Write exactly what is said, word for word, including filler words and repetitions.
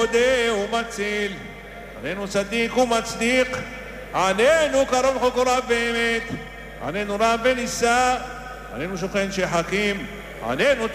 מודה ומציל, עננו צדיק ומצדיק, עננו קרוב חוקריו באמת, עננו רב ונישא, עננו שוכן שחכים, עננו